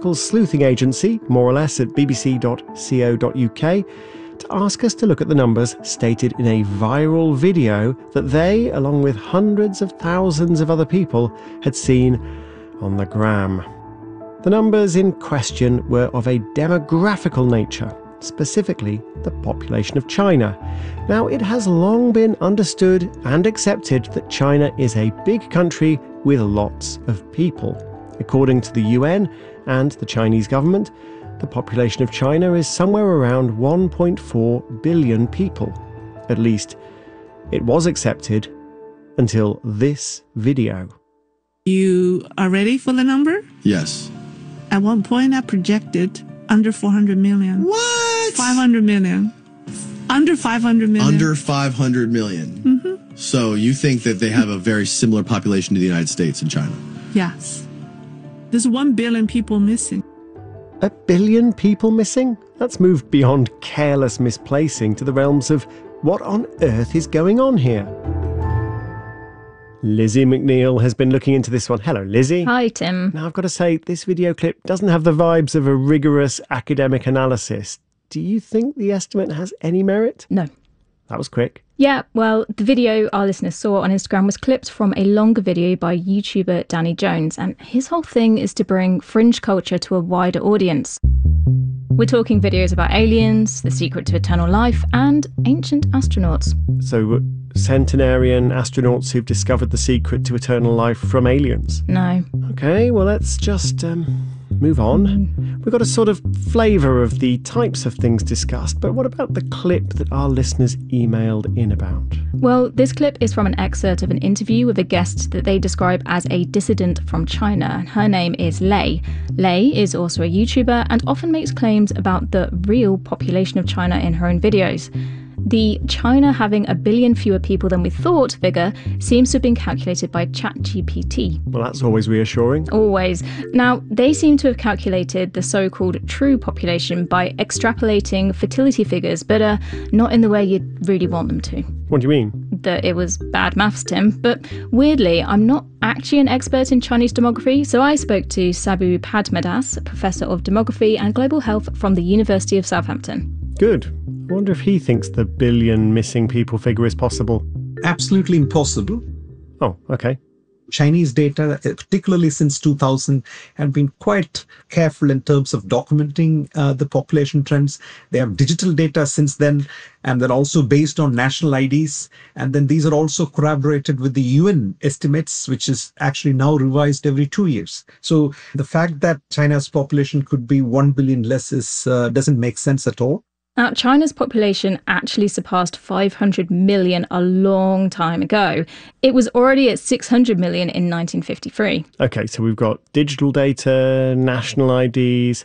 sleuthing agency, more or less, at bbc.co.uk, to ask us to look at the numbers stated in a viral video that they, along with hundreds of thousands of other people, had seen on the gram. The numbers in question were of a demographical nature, specifically the population of China. Now, it has long been understood and accepted that China is a big country with lots of people. According to the UN and the Chinese government, the population of China is somewhere around 1.4 billion people. At least, it was accepted until this video. You are ready for the number? Yes. At one point, I projected under 400 million. What? 500 million. Under 500 million. Under 500 million. Mm-hmm. So you think that they have a very similar population to the United States and China? Yes. There's 1 billion people missing. 1 billion people missing? That's moved beyond careless misplacing to the realms of what on earth is going on here? Lizzie McNeil has been looking into this one. Hello, Lizzie. Hi, Tim. Now, I've got to say, this video clip doesn't have the vibes of a rigorous academic analysis. Do you think the estimate has any merit? No. That was quick. Yeah, well, the video our listeners saw on Instagram was clipped from a longer video by YouTuber Danny Jones, and his whole thing is to bring fringe culture to a wider audience. We're talking videos about aliens, the secret to eternal life, and ancient astronauts. So, centenarian astronauts who've discovered the secret to eternal life from aliens? No. Okay, well, let's just move on. We've got a sort of flavour of the types of things discussed, but what about the clip that our listeners emailed in about? Well, this clip is from an excerpt of an interview with a guest that they describe as a dissident from China, and her name is Lei. Lei is also a YouTuber and often makes claims about the real population of China in her own videos. The China having 1 billion fewer people than we thought figure seems to have been calculated by ChatGPT. Well, that's always reassuring. Always. Now, they seem to have calculated the so-called true population by extrapolating fertility figures, but not in the way you'd really want them to. What do you mean? That it was bad maths, Tim. But weirdly, I'm not actually an expert in Chinese demography, so I spoke to Sabu Padmadas, Professor of Demography and Global Health from the University of Southampton. Good. I wonder if he thinks the 1 billion missing people figure is possible. Absolutely impossible. Oh, okay. Chinese data, particularly since 2000, have been quite careful in terms of documenting the population trends. They have digital data since then, and they're also based on national IDs. And then these are also corroborated with the UN estimates, which is actually now revised every 2 years. So the fact that China's population could be 1 billion less doesn't make sense at all. Now, China's population actually surpassed 500 million a long time ago. It was already at 600 million in 1953. Okay, so we've got digital data, national IDs,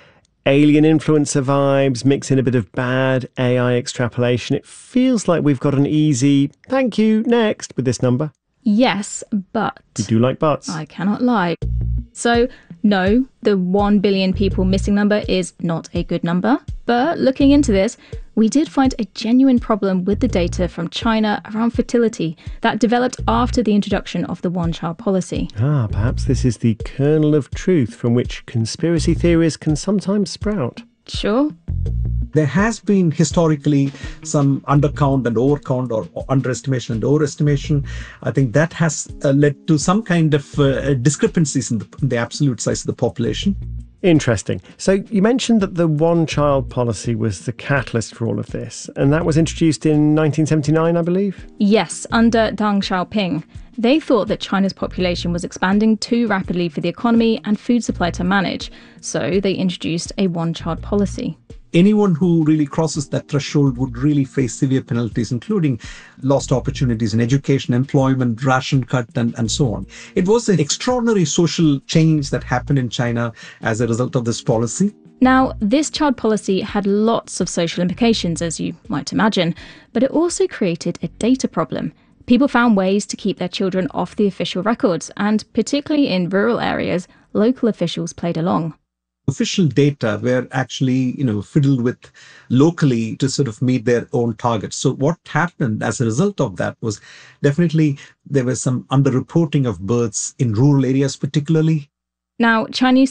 alien influencer vibes, mix in a bit of bad AI extrapolation. It feels like we've got an easy, thank you, next with this number. Yes, but... You do like buts. I cannot lie. So, no, the 1 billion people missing number is not a good number. But looking into this, we did find a genuine problem with the data from China around fertility that developed after the introduction of the one-child policy. Perhaps this is the kernel of truth from which conspiracy theories can sometimes sprout. Sure. There has been historically some undercount and overcount, or underestimation and overestimation. I think that has led to some kind of discrepancies in the absolute size of the population. Interesting. So you mentioned that the one-child policy was the catalyst for all of this, and that was introduced in 1979, I believe? Yes, under Deng Xiaoping. They thought that China's population was expanding too rapidly for the economy and food supply to manage, so they introduced a one-child policy. Anyone who really crosses that threshold would really face severe penalties, including lost opportunities in education, employment, ration cut, and so on. It was an extraordinary social change that happened in China as a result of this policy. Now, this child policy had lots of social implications, as you might imagine, but it also created a data problem. People found ways to keep their children off the official records, and particularly in rural areas, local officials played along. Official data were actually, fiddled with locally to sort of meet their own targets. So what happened as a result of that was definitely there was some underreporting of births in rural areas particularly. Now, Chinese